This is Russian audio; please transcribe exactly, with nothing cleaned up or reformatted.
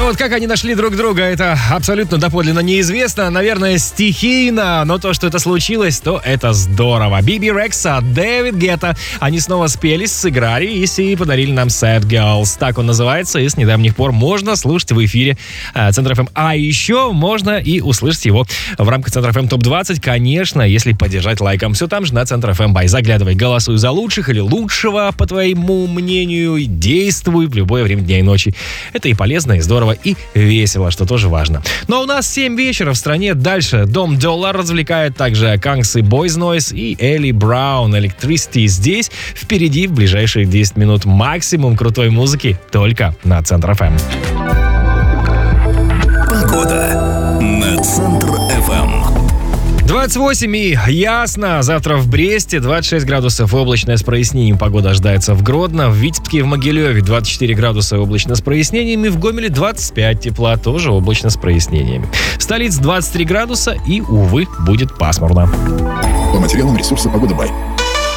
вот как они нашли друг друга, это абсолютно доподлинно неизвестно. Наверное, стихийно, но то, что это случилось, то это здорово. Биби Рекса, Дэвид Гетта. Они снова спелись, сыграли и подарили нам Sad Girls. Так он называется, и с недавних пор можно слушать в эфире Центр эф эм. А еще можно и услышать его в рамках Центр эф эм топ двадцать, конечно, если поддержать лайком. Все там же на Центр эф эм Бай. Заглядывай, голосуй за лучших или лучшего, по твоему мнению, и действуй в любое время дня и ночи. Это и полезно, и здорово, и весело, что тоже важно. Но у нас семь вечера в стране. Дальше Дом Доллар развлекает также Канкс и Boys Noise и Элли Браун. Electricity здесь. Впереди в ближайшие десять минут максимум крутой музыки только на Центр эф эм. Погода на Центр эф эм. двадцать восемь и ясно. Завтра в Бресте двадцать шесть градусов, облачно с прояснением. Погода ожидается в Гродно, в Витебске и в Могилеве двадцать четыре градуса, облачно с прояснениями. В Гомеле двадцать пять тепла, тоже облачно с прояснениями. В столице двадцать три градуса и, увы, будет пасмурно. По материалам ресурса «Погода Бай».